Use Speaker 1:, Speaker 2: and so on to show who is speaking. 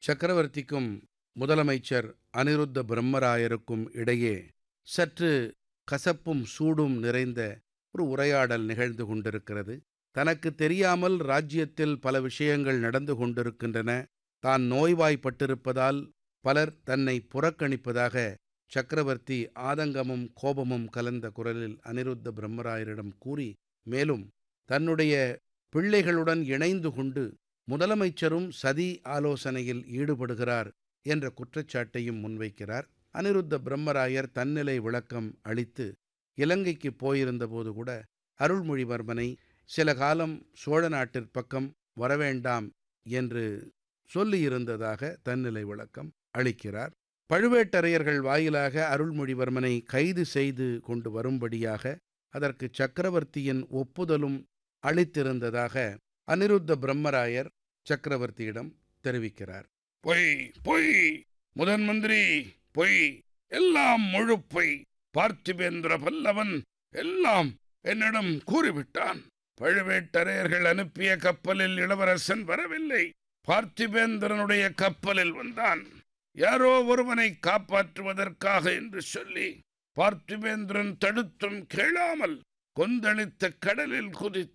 Speaker 1: சக்கரவர்த்திக்கும் முதலமைச்சர் அனிருத்த பிரம்மராயருக்கும் இடையே சற்று கசப்பும் சூடும் நிறைந்த ஒரு உரையாடல் நிகழ்ந்து கொண்டிருக்கிறது. தனக்கு தெரியாமல் ராஜ்யத்தில் பல விஷயங்கள் நடந்து கொண்டிருக்கின்றன. தான் நோய்வாய்ப்பட்டிருப்பதால் பலர் தன்னை புறக்கணிப்பதாக சக்கரவர்த்தி ஆதங்கமும் கோபமும் கலந்த குரலில் அனிருத்த பிரம்மராயரிடம் கூறி, மேலும் தன்னுடைய பிள்ளைகளுடன் இணைந்து கொண்டு முதலமைச்சரும் சதி ஆலோசனையில் ஈடுபடுகிறார் என்ற குற்றச்சாட்டையும் முன்வைக்கிறார். அனிருத்த பிரம்மராயர் தன்னிலை விளக்கம் அளித்து, இலங்கைக்கு போயிருந்தபோது கூட அருள்மொழிவர்மனை சில காலம் சோழ நாட்டிற்பக்கம் வரவேண்டாம் என்று சொல்லியிருந்ததாக தன்னிலை விளக்கம் அளிக்கிறார். பழுவேட்டரையர்கள் வாயிலாக அருள்மொழிவர்மனை கைது செய்து கொண்டு வரும்படியாக அதற்கு சக்கரவர்த்தியின் ஒப்புதலும் அளித்திருந்ததாக அனிருத்த பிரம்மராயர் சக்கரவர்த்தியிடம் தெரிவிக்கிறார்.
Speaker 2: பொய், பொய், முதன் மந்திரி, பொய், எல்லாம் முழு பொய். பார்த்திபேந்திர பல்லவன் எல்லாம் என்னிடம் கூறிவிட்டான். பழுவேட்டரையர்கள் அனுப்பிய கப்பலில் இளவரசன் வரவில்லை, பார்த்திபேந்திரனுடைய கப்பலில் வந்தான். யாரோ ஒருவனை காப்பாற்றுவதற்காக என்று சொல்லி பார்த்திபேந்திரன் தடுத்தும் கேளாமல் கொந்தளித்த கடலில் குதித்தான்.